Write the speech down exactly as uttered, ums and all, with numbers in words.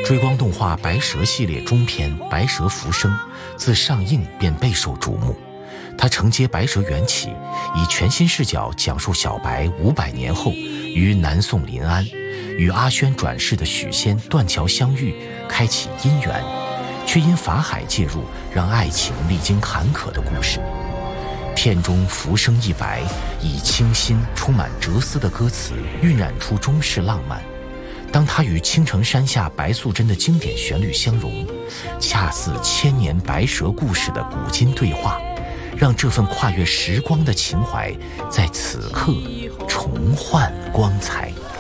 追光动画《白蛇》系列中篇《白蛇浮生》自上映便备受瞩目。它承接白蛇缘起，以全新视角讲述小白五百年后于南宋临安与阿宣转世的许仙断桥相遇，开启姻缘，却因法海介入让爱情历经坎坷的故事。片中浮生一白以清新充满哲思的歌词晕染出中式浪漫，当它与青城山下白素贞的经典旋律相融，恰似千年白蛇故事的古今对话，让这份跨越时光的情怀在此刻重焕光彩。